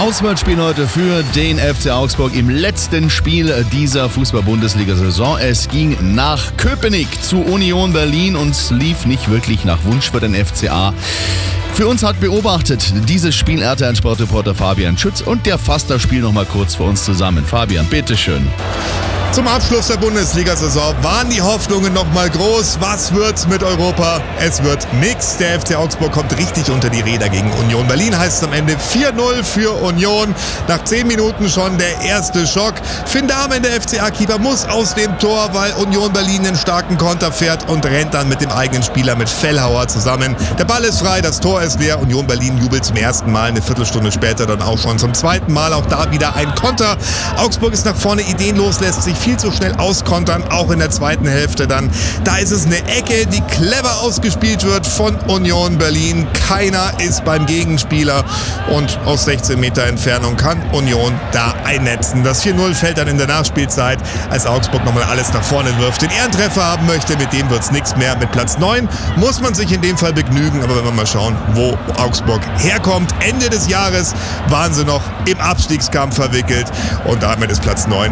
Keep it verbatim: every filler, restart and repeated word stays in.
Auswärtsspiel heute für den F C Augsburg im letzten Spiel dieser Fußball-Bundesliga-Saison. Es ging nach Köpenick zu Union Berlin und lief nicht wirklich nach Wunsch für den F C A. Für uns hat beobachtet dieses Spiel R T L-Sportreporter Fabian Schütz und der fasst das Spiel nochmal kurz für uns zusammen. Fabian, bitteschön. Zum Abschluss der Bundesliga-Saison waren die Hoffnungen noch mal groß. Was wird's mit Europa? Es wird nix. Der F C Augsburg kommt richtig unter die Räder gegen Union Berlin. Heißt es am Ende vier null für Union. Nach zehn Minuten schon der erste Schock. Finn Dahmen, der F C A-Keeper, muss aus dem Tor, weil Union Berlin einen starken Konter fährt und rennt dann mit dem eigenen Spieler, mit Fellhauer, zusammen. Der Ball ist frei, das Tor ist leer. Union Berlin jubelt zum ersten Mal, eine Viertelstunde später dann auch schon zum zweiten Mal. Auch da wieder ein Konter. Augsburg ist nach vorne ideenlos, lässt sich viel zu schnell auskontern, auch in der zweiten Hälfte dann. Da ist es eine Ecke, die clever ausgespielt wird von Union Berlin. Keiner ist beim Gegenspieler und aus sechzehn Meter Entfernung kann Union da einnetzen. Das vier null fällt dann in der Nachspielzeit, als Augsburg nochmal alles nach vorne wirft. Den Ehrentreffer haben möchte, mit dem wird es nichts mehr. Mit Platz neun muss man sich in dem Fall begnügen, aber wenn wir mal schauen, wo Augsburg herkommt, Ende des Jahres waren sie noch im Abstiegskampf verwickelt und damit ist Platz neun